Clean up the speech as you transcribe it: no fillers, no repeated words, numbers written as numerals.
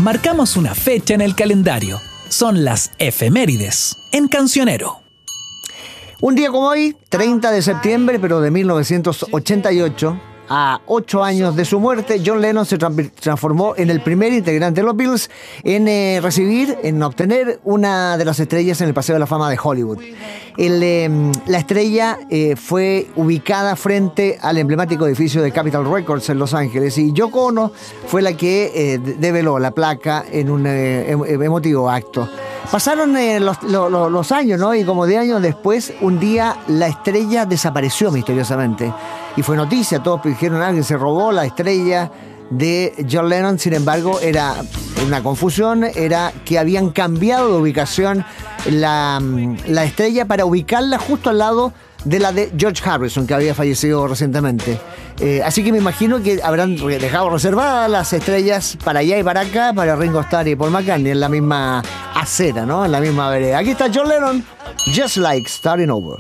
Marcamos una fecha en el calendario. Son las efemérides en Cancionero. Un día como hoy, 30 de septiembre, pero de 1988, a 8 años de su muerte, John Lennon se transformó en el primer integrante de los Beatles en obtener una de las estrellas en el Paseo de la Fama de Hollywood. La estrella fue ubicada frente al emblemático edificio de Capitol Records en Los Ángeles, y Yoko Ono fue la que develó la placa en un emotivo acto. Pasaron los años, ¿no? Y como de años después, un día la estrella desapareció misteriosamente. Y fue noticia, todos dijeron que alguien se robó la estrella de John Lennon. Sin embargo, era una confusión, era que habían cambiado de ubicación la estrella para ubicarla justo al lado de la de George Harrison, que había fallecido recientemente. Así que me imagino que habrán dejado reservadas las estrellas para allá y para acá, para Ringo Starr y Paul McCartney, en la misma acera, ¿no? En la misma vereda. Aquí está John Lennon, Just Like Starting Over.